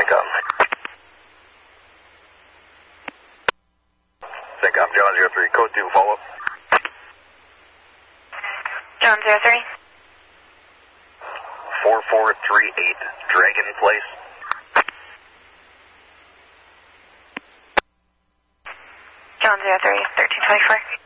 CENTCOM. CENTCOM, John 03, code 2, follow up. John 03. 4438 Dragon Place. John 03, 1324.